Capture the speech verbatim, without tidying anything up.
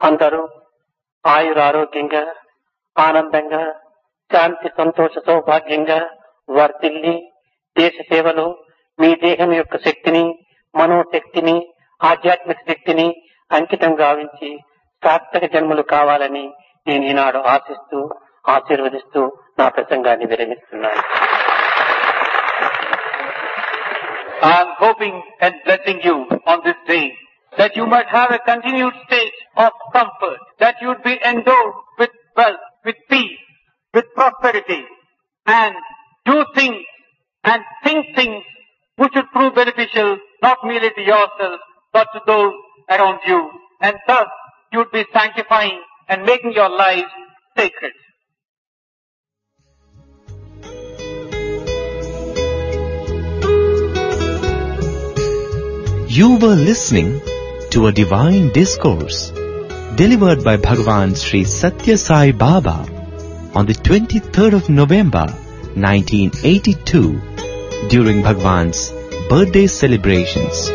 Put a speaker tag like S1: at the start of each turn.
S1: అందరూ ఆయురారోగ్యంగా ఆనందంగా శాంతి సంతోష సౌభాగ్యంగా వర్ధిల్లి దేశ సేవలో మీ దేహం యొక్క శక్తిని మనోశక్తిని ఆధ్యాత్మిక శక్తిని అంకితం గావించి సార్థక జన్మలు కావాలని నేను ఈనాడు ఆశిస్తూ ఆశీర్వదిస్తూ నా ప్రసంగాన్ని విరమిస్తున్నాను.
S2: I am hoping and blessing you on this day that you might have a continued state of comfort, that you would be endowed with wealth, with peace, with prosperity, and do things and think things which would prove beneficial not merely to yourself but to those around you, and thus you would be sanctifying and making your lives sacred.
S3: You were listening to a divine discourse delivered by Bhagavan Sri Satya Sai Baba on the twenty-third of November nineteen eighty-two during Bhagavan's birthday celebrations.